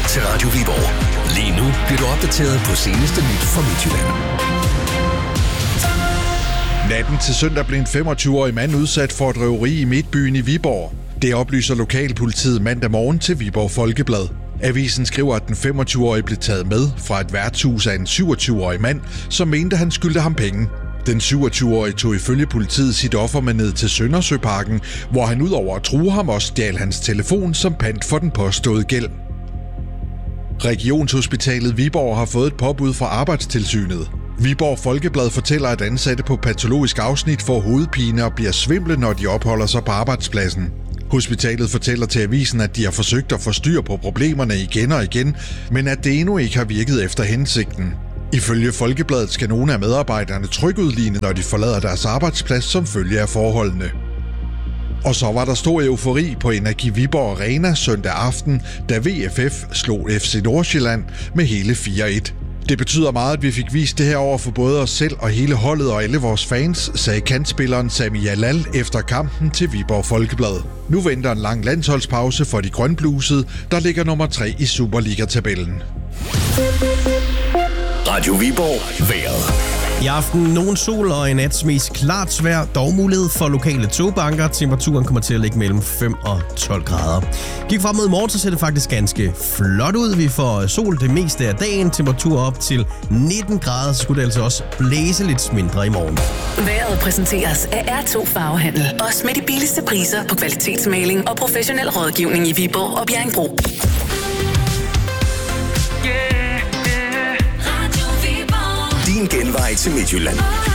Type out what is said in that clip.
til Radio Viborg. Lige nu bliver du opdateret på seneste nyt fra Midtjylland. Natten til søndag blev en 25-årig mand udsat for et røveri i midtbyen i Viborg. Det oplyser lokalpolitiet mandag morgen til Viborg Folkeblad. Avisen skriver, at den 25-årige blev taget med fra et værtshus af en 27-årig mand, som mente, han skyldte ham penge. Den 27-årige tog ifølge politiet sit offer med ned til Søndersøparken, hvor han udover at true ham også stjal hans telefon som pant for den påståede gæld. Regionshospitalet Viborg har fået et påbud fra Arbejdstilsynet. Viborg Folkeblad fortæller, at ansatte på patologisk afsnit får hovedpine og bliver svimle, når de opholder sig på arbejdspladsen. Hospitalet fortæller til avisen, at de har forsøgt at få styr på problemerne igen og igen, men at det endnu ikke har virket efter hensigten. Ifølge Folkebladet skal nogle af medarbejderne trykudligne, når de forlader deres arbejdsplads som følge af forholdene. Og så var der stor eufori på Energi Viborg Arena søndag aften, da VFF slog FC Nordsjælland med hele 4-1. Det betyder meget, at vi fik vist det her over for både os selv og hele holdet og alle vores fans, sagde kantspilleren Sami Jalal efter kampen til Viborg Folkeblad. Nu venter en lang landsholdspause for de grønblusede, der ligger nummer 3 i Superliga-tabellen. Radio Viborg vejret. I aften nogen sol og i nat mest klart vejr, dog mulighed for lokale togbanker. Temperaturen kommer til at ligge mellem 5 og 12 grader. Gik frem mod morgen, så ser det faktisk ganske flot ud. Vi får sol det meste af dagen, temperatur op til 19 grader, så skulle det altså også blæse lidt mindre i morgen. Vejret præsenteres af R2 Farvehandel. Også med de billigste priser på kvalitetsmaling og professionel rådgivning i Viborg og Bjerringbro. Din genvej til Midtjylland.